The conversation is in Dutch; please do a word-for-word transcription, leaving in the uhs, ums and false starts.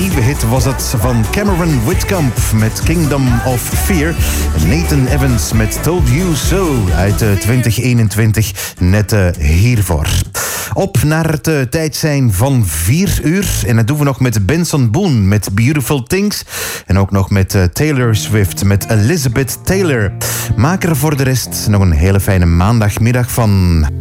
nieuwe hit was het van Cameron Whitcomb met Kingdom of Fear. Nathan Evans met Told You So uit twintig eenentwintig, net uh, hiervoor. Op naar het uh, tijd zijn van vier uur. En dat doen we nog met Benson Boone met Beautiful Things. En ook nog met uh, Taylor Swift met Elizabeth Taylor. Maak er voor de rest nog een hele fijne maandagmiddag van.